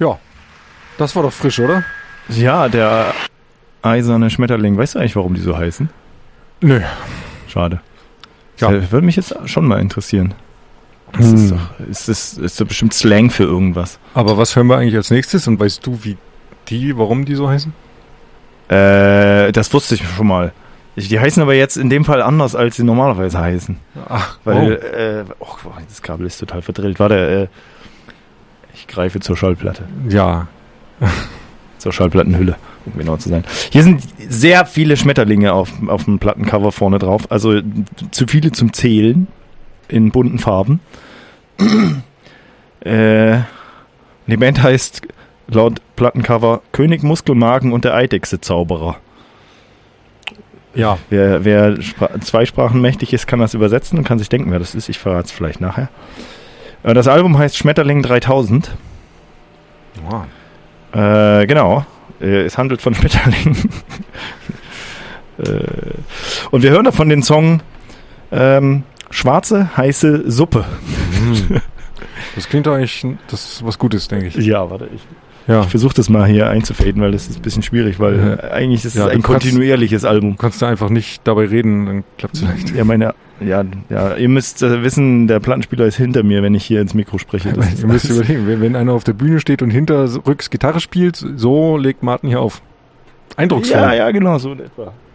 Ja, das war doch frisch, oder? Ja, der eiserne Schmetterling. Weißt du eigentlich, warum die so heißen? Nö. Schade. Ja. Das würde mich jetzt schon mal interessieren. Das ist doch bestimmt Slang für irgendwas. Aber was hören wir eigentlich als nächstes? Und weißt du, warum die so heißen? Das wusste ich schon mal. Die heißen aber jetzt in dem Fall anders, als sie normalerweise heißen. Ach, Weil, das Kabel ist total verdrillt. Warte, ich greife zur Schallplatte. Ja. Zur Schallplattenhülle, um genau zu sein. Hier sind sehr viele Schmetterlinge auf dem Plattencover vorne drauf. Also zu viele zum Zählen in bunten Farben. Die Band heißt laut Plattencover König Muskelmagen und der Eidechse-Zauberer. Ja. Wer zweisprachenmächtig ist, kann das übersetzen und kann sich denken, wer das ist. Ich verrate es vielleicht nachher. Das Album heißt Schmetterling 3000. Wow. Genau. Es handelt von Schmetterlingen. Und wir hören davon den Song Schwarze, heiße Suppe. Das klingt eigentlich, das ist was Gutes, denke ich. Ja, warte, ich Ja. versuche das mal hier einzufaden, weil das ist ein bisschen schwierig, weil eigentlich ist es ein kontinuierliches Album. Kannst du einfach nicht dabei reden, dann klappt es vielleicht. Ja, ihr müsst wissen, der Plattenspieler ist hinter mir, wenn ich hier ins Mikro spreche. Ihr müsst überlegen, wenn einer auf der Bühne steht und hinterrücks Gitarre spielt, so legt Martin hier auf. Eindrucksvoll. Ja, genau, so in etwa.